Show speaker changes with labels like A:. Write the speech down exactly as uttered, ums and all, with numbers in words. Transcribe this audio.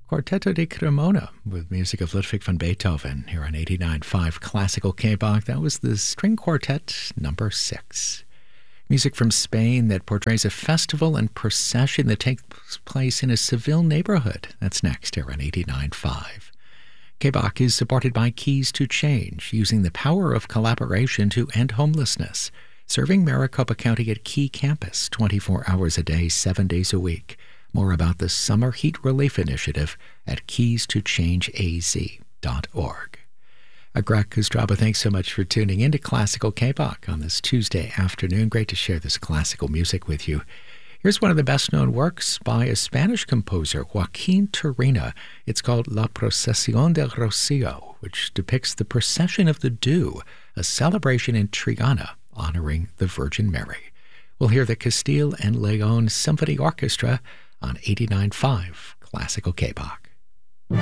A: Quartetto di Cremona with music of Ludwig van Beethoven here on eighty-nine point five Classical K-Bach. That was the String Quartet number six. Music from Spain that portrays a festival and procession that takes place in a Seville neighborhood. That's next here on eighty-nine point five. K-Bach is supported by Keys to Change, using the power of collaboration to end homelessness, serving Maricopa County at Key Campus twenty-four hours a day, seven days a week. More about the Summer Heat Relief Initiative at keys to change a z dot org. Greg Kostraba, thanks so much for tuning in to Classical K-Bach on this Tuesday afternoon. Great to share this classical music with you. Here's one of the best-known works by a Spanish composer, Joaquin Turina. It's called La Procesión del Rocío, which depicts the procession of the dew, a celebration in Triana honoring the Virgin Mary. We'll hear the Castile and Leon Symphony Orchestra on eighty-nine point five Classical K-Bach.